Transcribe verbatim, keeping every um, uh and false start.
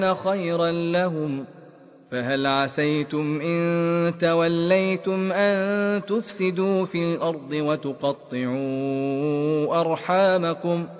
خيرا لهم فهل عسيتم إن توليتم أن تفسدوا في الأرض وتقطعوا أرحامكم